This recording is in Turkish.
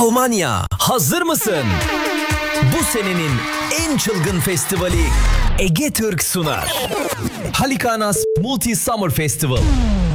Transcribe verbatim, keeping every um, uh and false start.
Almanya, hazır mısın? Bu senenin en çılgın festivali Ege Türk sunar. Halikanas Multi Summer Festival.